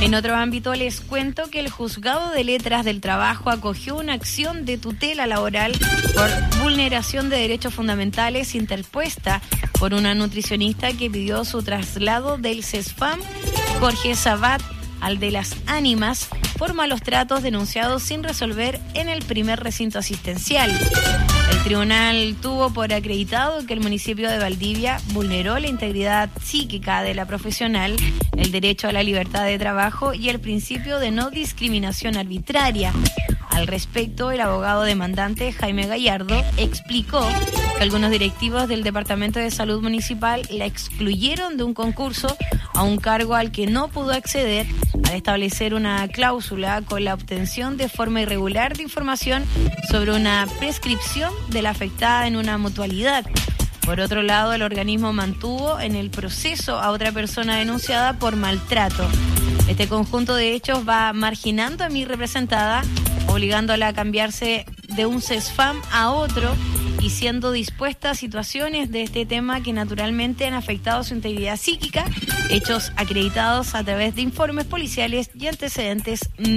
En otro ámbito, les cuento que el Juzgado de Letras del Trabajo acogió una acción de tutela laboral por vulneración de derechos fundamentales interpuesta por una nutricionista que pidió su traslado del CESFAM Jorge Sabat al de Las Ánimas por malos tratos denunciados sin resolver en el primer recinto asistencial. El tribunal tuvo por acreditado que el municipio de Valdivia vulneró la integridad psíquica de la profesional, el derecho a la libertad de trabajo y el principio de no discriminación arbitraria. Al respecto, el abogado demandante Jaime Gallardo explicó que algunos directivos del Departamento de Salud Municipal la excluyeron de un concurso a un cargo al que no pudo acceder al establecer una cláusula con la obtención de forma irregular de información sobre una prescripción de la afectada en una mutualidad. Por otro lado, el organismo mantuvo en el proceso a otra persona denunciada por maltrato. Este conjunto de hechos va marginando a mi representada, obligándola a cambiarse de un CESFAM a otro y siendo dispuesta a situaciones de este tema que naturalmente han afectado su integridad psíquica, hechos acreditados a través de informes policiales y antecedentes